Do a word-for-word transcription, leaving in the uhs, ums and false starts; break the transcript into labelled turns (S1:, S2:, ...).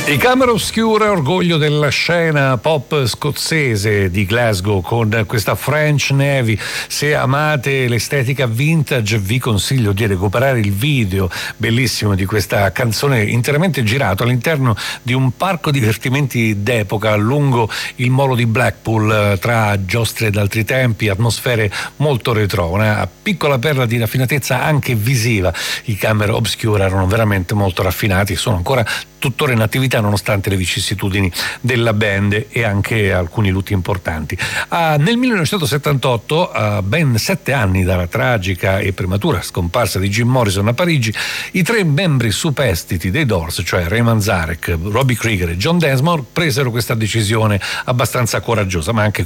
S1: I Camera Obscura, orgoglio della scena pop scozzese di Glasgow con questa French Navy. Se amate l'estetica vintage vi consiglio di recuperare il video bellissimo di questa canzone interamente girato all'interno di un parco divertimenti d'epoca lungo il molo di Blackpool, tra giostre d'altri tempi, atmosfere molto retro, una piccola perla di raffinatezza anche visiva. I Camera Obscura erano veramente molto raffinati, sono ancora tuttora in attività nonostante le vicissitudini della band e anche alcuni lutti importanti. Ah, nel millenovecentosettantotto, a ben sette anni dalla tragica e prematura scomparsa di Jim Morrison a Parigi, i tre membri superstiti dei Doors, cioè Ray Manzarek, Robbie Krieger e John Densmore, presero questa decisione abbastanza coraggiosa ma anche